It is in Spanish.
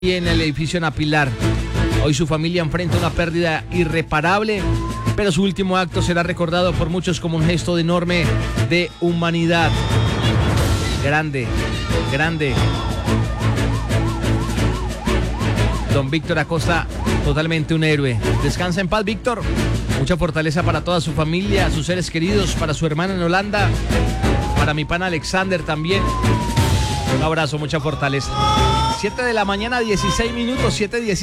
y en el edificio Napilar. Hoy su familia enfrenta una pérdida irreparable, pero su último acto será recordado por muchos como un gesto enorme de humanidad. Grande, grande. Don Víctor Acosta, totalmente un héroe. Descansa en paz, Víctor. Mucha fortaleza para toda su familia, sus seres queridos, para su hermana en Holanda, para mi pana Alexander también. Un abrazo, mucha fortaleza. 7 de la mañana, 16 minutos, 7:16.